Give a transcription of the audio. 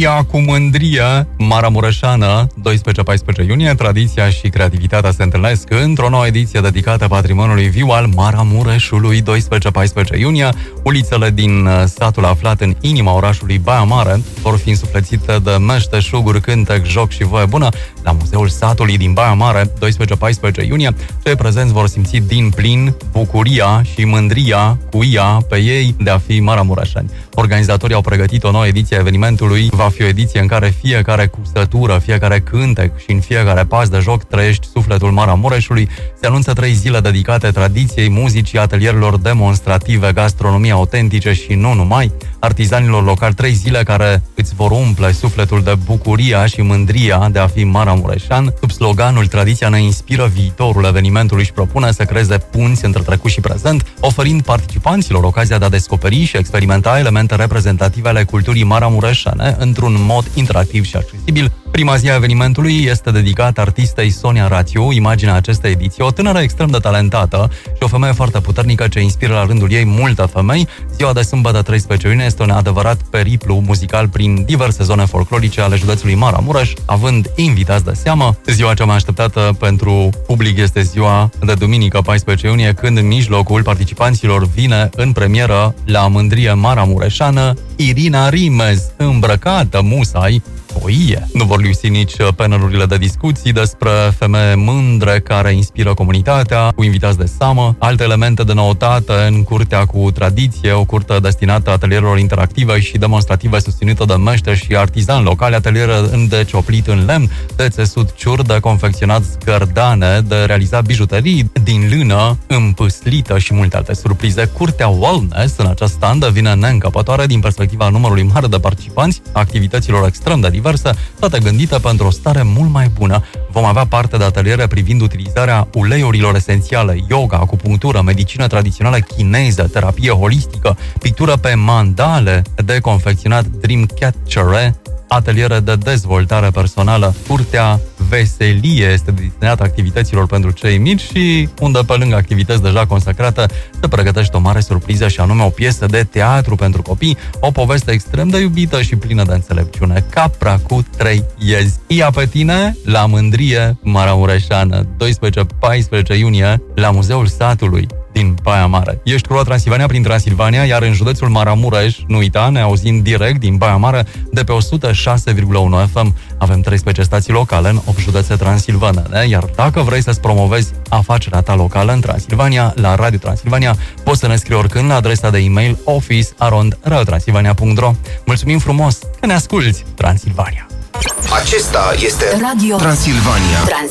Bucuria cu mândrie maramureșană, 12-14 iunie, tradiția și creativitatea se întâlnesc într-o nouă ediție dedicată patrimoniului viu al Maramureșului, 12-14 iunie. Ulițele din satul aflat în inima orașului Baia Mare vor fi însuflețite de meșteșuguri, cântec, joc și voie bună. La Muzeul Satului din Baia Mare, 12-14 iunie, cei prezenți vor simți din plin bucuria și mândria cu ea pe ei de a fi maramureșani. Organizatorii au pregătit o nouă ediție a evenimentului. Va fi o ediție în care fiecare cusătură, fiecare cântec și în fiecare pas de joc trăiești sufletul Maramureșului. Se anunță 3 zile dedicate tradiției, muzicii, atelierilor demonstrative, gastronomie autentice și nu numai, artizanilor locali, 3 zile care îți vor umple sufletul de bucuria și mândria de a fi maramureșan. Sub sloganul Tradiția ne inspiră, viitorul evenimentului își propune să creeze punți între trecut și prezent, oferind participanților ocazia de a descoperi și experimenta elemente reprezentative ale culturii maramureșane într-un mod interactiv și accesibil. Prima zi a evenimentului este dedicată artistei Sonia Rațiu, imaginea acestei ediții, o tânără extrem de talentată și o femeie foarte puternică ce inspiră la rândul ei multe femei. Ziua de sâmbătă 13 iunie este un adevărat periplu muzical prin diverse zone folclorice ale județului Maramureș, având invitați de seamă. Ziua cea mai așteptată pentru public este ziua de duminică 14 iunie, când în mijlocul participanților vine în premieră la mândrie maramureșană Irina Rimez, îmbrăcată musai foie. Nu vor lipsi nici panelurile de discuții despre femei mândre care inspiră comunitatea, cu invitați de seamă, alte elemente de noutate în curtea cu tradiție, o curte destinată atelierilor interactive și demonstrative susținută de meșteri și artizani locali, ateliere de cioplit în lemn, de țesut ciuri, de confecționat zgărdane, de realizat bijuterii din lână împâslită și multe alte surprize. Curtea Wellness în această an devine neîncăpătoare din perspectiva numărului mare de participanți, activităților extrem de diverse, toate gândite pentru o stare mult mai bună. Vom avea parte de ateliere privind utilizarea uleiurilor esențiale, yoga, acupunctură, medicină tradițională chineză, terapie holistică, pictură pe mandale, de confecționat dreamcatcher, ateliere de dezvoltare personală. Curtea Veselie este destinată activităților pentru cei mici și unde, pe lângă activități deja consacrate, se pregătește o mare surpriză și anume o piesă de teatru pentru copii, o poveste extrem de iubită și plină de înțelepciune, Capra cu 3 iezi. Ia pe tine la mândrie maramureșană, 12-14 iunie, la Muzeul Satului din Baia Mare. Ești cu Transilvania prin Transilvania, iar în județul Maramureș, nu uita, ne auzim direct din Baia Mare de pe 106,1 FM. Avem 13 stații locale în 8 județe transilvanene, iar dacă vrei să-ți promovezi afacerea ta locală în Transilvania, la Radio Transilvania, poți să ne scrii oricând la adresa de e-mail office@radiotransilvania.ro. Mulțumim frumos că ne asculți, Transilvania! Acesta este Radio Transilvania.